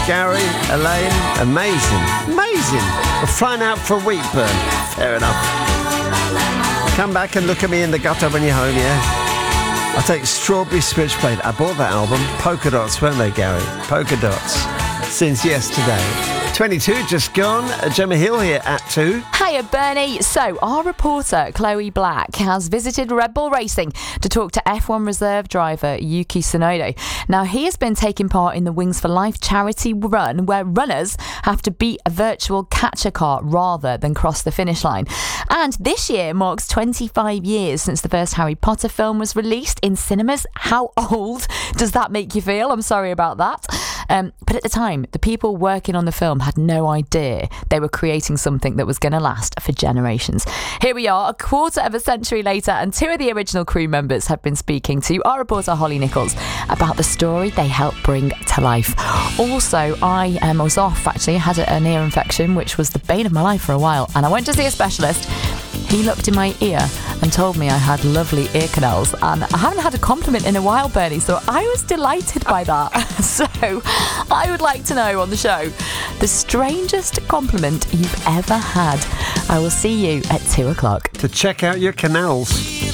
Gary, Elaine, amazing. We're flying out for a week, Bern. Fair enough. Come back and look at me in the gutter when you're home, yeah? I'll take Strawberry Switchblade. I bought that album. Polka Dots, weren't they, Gary? Polka Dots. Since yesterday. 22 just gone. Gemma Hill here at 2. Hiya, Bernie. So, our reporter, Chloe Black, has visited Red Bull Racing to talk to F1 reserve driver Yuki Tsunoda. Now, he has been taking part in the Wings for Life charity run, where runners have to beat a virtual catcher car rather than cross the finish line. And this year marks 25 years since the first Harry Potter film was released in cinemas. How old does that make you feel? I'm sorry about that. But at the time, the people working on the film had no idea they were creating something that was going to last for generations. Here we are, a quarter of a century later, and two of the original crew members have been speaking to our reporter Holly Nichols about the story they helped bring to life. Also, I was off, actually. I had an ear infection, which was the bane of my life for a while, and I went to see a specialist. He looked in my ear and told me I had lovely ear canals, and I haven't had a compliment in a while, Bernie, so I was delighted by that. So I would like to know on the show the strangest compliment you've ever had. I will see you at 2 o'clock. To check out your canals.